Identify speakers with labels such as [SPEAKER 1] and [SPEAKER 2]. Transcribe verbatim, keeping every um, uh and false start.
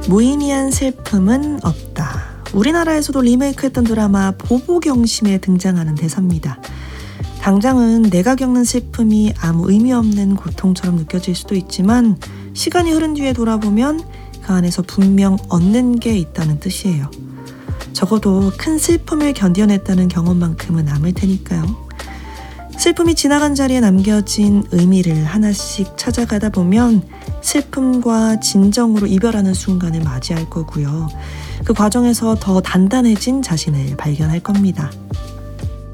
[SPEAKER 1] 무의미한 슬픔은 없다. 우리나라에서도 리메이크했던 드라마 보보경심에 등장하는 대사입니다. 당장은 내가 겪는 슬픔이 아무 의미 없는 고통처럼 느껴질 수도 있지만 시간이 흐른 뒤에 돌아보면 그 안에서 분명 얻는 게 있다는 뜻이에요. 적어도 큰 슬픔을 견뎌냈다는 경험만큼은 남을 테니까요. 슬픔이 지나간 자리에 남겨진 의미를 하나씩 찾아가다 보면 슬픔과 진정으로 이별하는 순간을 맞이할 거고요. 그 과정에서 더 단단해진 자신을 발견할 겁니다.